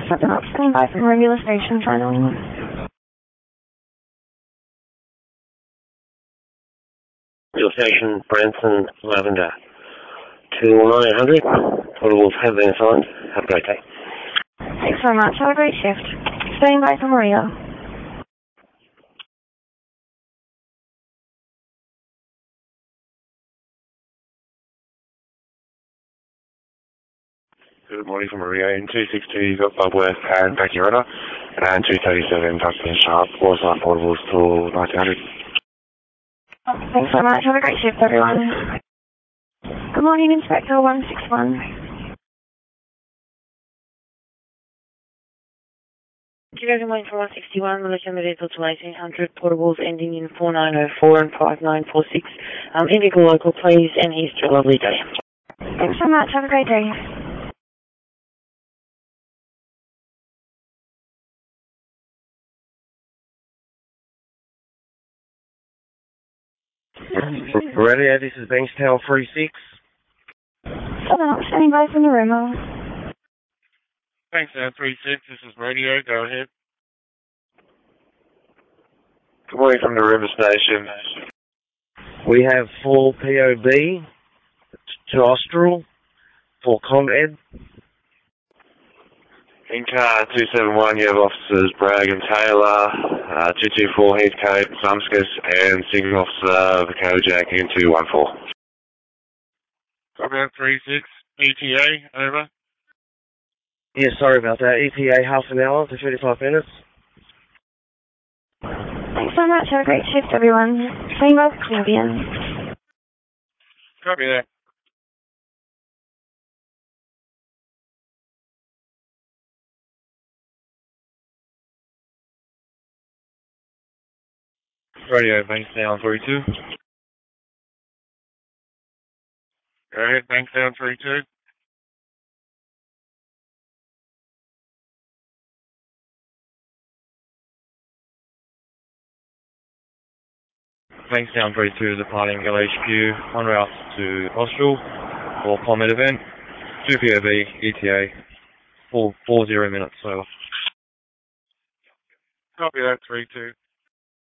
7 up, standing by from regular station final. Regular station, Branson, Lavender. 2-900. Portables have been assigned. Have a great day. Thanks so much. Have a great shift. Standing by for Maria. Good morning from Maria. In 262, you've got Bob West and Becky Runner. And 237, Dustin Sharp. All assigned portables till 1900. Thanks so much. Have a great shift, everyone. Good morning, Inspector 161. Good morning for 161, Militia Medical to 1800, portables ending in 4904 and 5946. Indigo local, please, and here's to a lovely day. Thanks so much. Have a great day. Radio, this is Bankstown 36. 7 up, standing by from the Remo. Bankstown 36, this is Radio. Go ahead. Good morning from the River Station. We have 4 POB to Austral for ComEd. In car 271, you have officers Bragg and Taylor, 224 Heathcote, Sumscus, and Signal Officer Kojak in 214. About 36, ETA, over. Yeah, sorry about that. ETA half an hour to 35 minutes. Thanks so much. Have a great shift, everyone. Standing by for Champion. Copy that. Radio, Bankstown 32. Go ahead, Bankstown 32. Bankstown 32 departing LHQ, en route to Austral for ComEd event. 2 POB, ETA, 40 minutes, over. Copy that, 32.